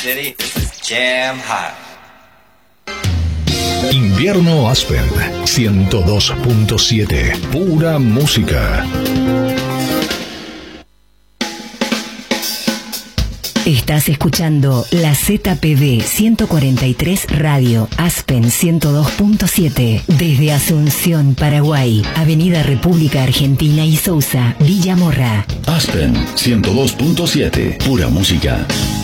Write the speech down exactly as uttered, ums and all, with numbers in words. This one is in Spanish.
City, this is jam hot. Invierno Aspen ciento dos punto siete, pura música. Estás escuchando la Z P D ciento cuarenta y tres Radio Aspen ciento dos punto siete desde Asunción, Paraguay, Avenida República Argentina y Sousa, Villa Morra. Aspen ciento dos punto siete, pura música.